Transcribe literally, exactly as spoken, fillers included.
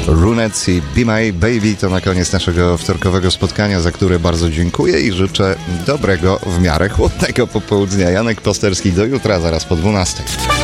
Runet i Be My Baby to na koniec naszego wtorkowego spotkania, za które bardzo dziękuję i życzę dobrego, w miarę chłodnego popołudnia. Janek Pasterski, do jutra, zaraz po dwunastej.